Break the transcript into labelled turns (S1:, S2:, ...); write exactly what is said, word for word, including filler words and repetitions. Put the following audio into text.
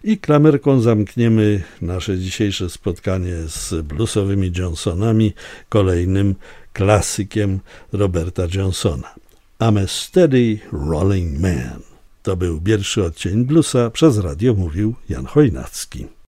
S1: I klamerką zamkniemy nasze dzisiejsze spotkanie z bluesowymi Johnsonami, kolejnym klasykiem Roberta Johnsona. I'm a steady rolling man. To był pierwszy odcień bluesa, przez radio mówił Jan Chojnacki.